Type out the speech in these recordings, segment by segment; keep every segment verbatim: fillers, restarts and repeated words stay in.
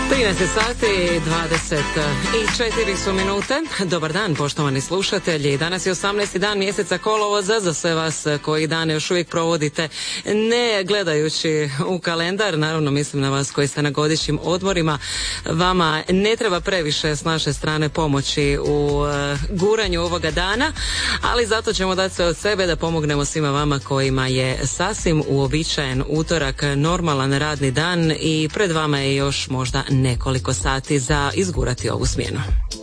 trinaest sati, dvadeset četiri su minute. Dobar dan, poštovani slušatelji. Danas je osamnaesti dan mjeseca kolovoza. Za sve vas koji dane još uvijek provodite ne gledajući u kalendar, naravno mislim na vas koji ste na godišnjim odmorima, vama ne treba previše s naše strane pomoći u guranju ovoga dana, ali zato ćemo dati sve od sebe da pomognemo svima vama kojima je sasvim uobičajen utorak, normalan radni dan i pred vama je još možda nekoliko sati za izgurati ovu smjenu.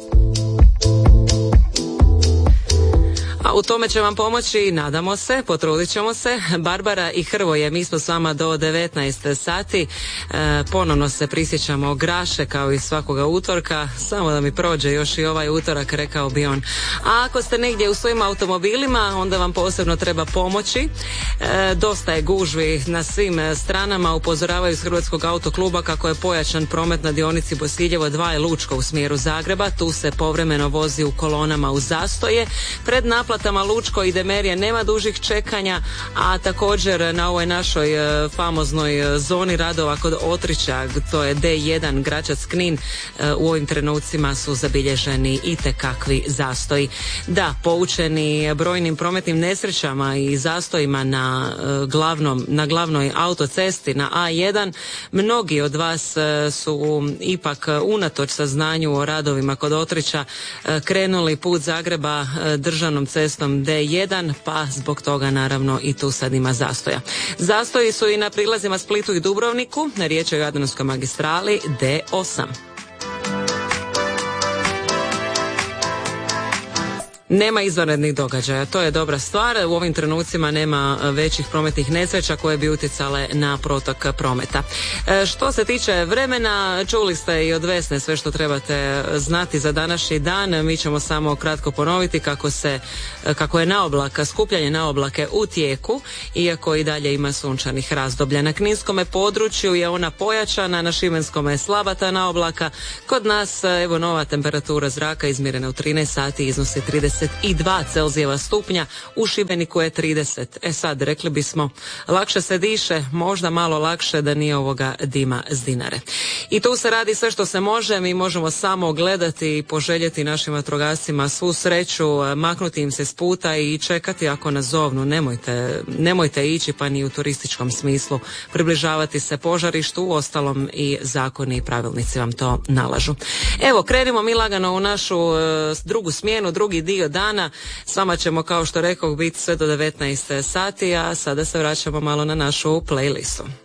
A u tome će vam pomoći, nadamo se, potrudit ćemo se, Barbara i Hrvoje. Mi smo s vama do devetnaest sati. E, ponovno se prisjećamo Graše kao i svakoga utorka. Samo da mi prođe još i ovaj utorak, rekao bi on. A ako ste negdje u svojim automobilima, onda vam posebno treba pomoći. E, dosta je gužvi na svim stranama. Upozoravaju iz Hrvatskog autokluba kako je pojačan promet na dionici Bosiljevo dva i Lučko u smjeru Zagreba. Tu se povremeno vozi u kolonama u zastoje. Pred naplatama Lučko i Demerije nema dužih čekanja, a također na ovoj našoj e, famoznoj zoni radova kod Otrića, to je D jedan Gračac-Knin, e, u ovim trenucima su zabilježeni itekakvi zastoji. Da, poučeni brojnim prometnim nesrećama i zastojima na, e, glavnom, na glavnoj autocesti na A jedan, mnogi od vas e, su ipak unatoč saznanju o radovima kod Otrića e, krenuli put Zagreba e, državnom cestom D jedan, pa zbog toga naravno i tu sad ima zastoja. Zastoji su i na prilazima Splitu i Dubrovniku, riječ je o Jadranskoj magistrali D osam. Nema izvanrednih događaja, to je dobra stvar. U ovim trenucima nema većih prometnih nesreća koje bi utjecale na protok prometa. E, što se tiče vremena, čuli ste i od Vesne sve što trebate znati za današnji dan. Mi ćemo samo kratko ponoviti kako se, kako je naoblaka, skupljanje naoblake u tijeku, iako i dalje ima sunčanih razdoblja. Na kninskome području je ona pojačana, na šibenskome je slaba ta naoblaka. Kod nas, evo, nova temperatura zraka izmjerena u trinaest sati iznosi trideset dva Celzijeva stupnja, u Šibeniku je trideset. E sad, rekli bismo, lakše se diše, možda malo lakše da nije ovoga dima s Dinare. I tu se radi sve što se može, mi možemo samo gledati i poželjeti našim vatrogascima svu sreću, maknuti im se s puta i čekati ako nas zovnu. Nemojte, nemojte ići, pa ni u turističkom smislu, približavati se požarištu, u ostalom i zakoni i pravilnici vam to nalažu. Evo, krenimo mi lagano u našu uh, drugu smjenu, drugi dio dana. S vama ćemo, kao što rekao, biti sve do devetnaest sati, a sada se vraćamo malo na našu playlistu.